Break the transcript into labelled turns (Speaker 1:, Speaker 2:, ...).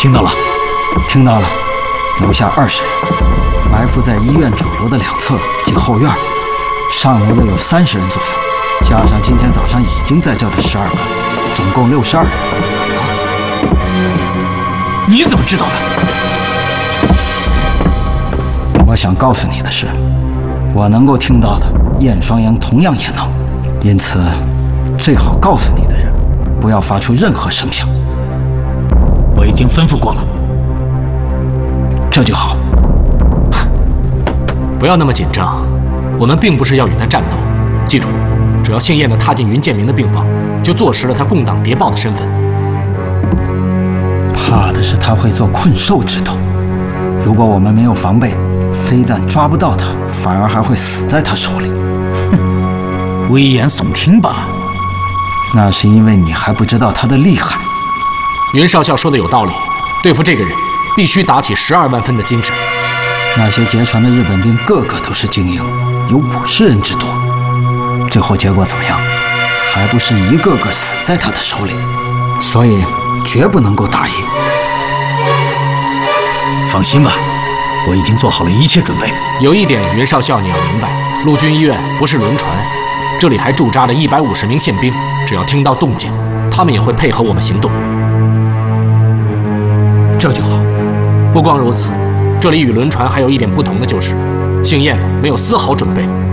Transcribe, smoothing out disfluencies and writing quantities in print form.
Speaker 1: 听到了，
Speaker 2: 听到了。留下20人，埋伏在医院主楼的2侧及后院，上楼的有30人左右，加上今天早上已经在这的12个，总共62人。
Speaker 1: 你怎么知道的？
Speaker 2: 我想告诉你的是，我能够听到的，燕双阳同样也能，因此，最好告诉你的人，不要发出任何声响。
Speaker 1: 我已经吩咐过了。
Speaker 2: 这就好。
Speaker 3: 不要那么紧张，我们并不是要与他战斗。记住，只要姓燕的踏进云建明的病房，就坐实了他共党谍报的身份。
Speaker 2: 怕的是他会做困兽之斗。如果我们没有防备，非但抓不到他，反而还会死在他手里。
Speaker 1: 哼，危言耸听吧。
Speaker 2: 那是因为你还不知道他的厉害。
Speaker 3: 云少校说的有道理，对付这个人，必须打起12万分的精神。
Speaker 2: 那些劫船的日本兵个个都是精英，有50人之多。最后结果怎么样？还不是一个个死在他的手里。所以绝不能够大意。
Speaker 1: 放心吧，我已经做好了一切准备。
Speaker 3: 有一点，云少校你要明白，陆军医院不是轮船，这里还驻扎了150名宪兵，只要听到动静，他们也会配合我们行动。
Speaker 2: 这就好。
Speaker 3: 不光如此，这里与轮船还有一点不同的就是，姓燕的没有丝毫准备，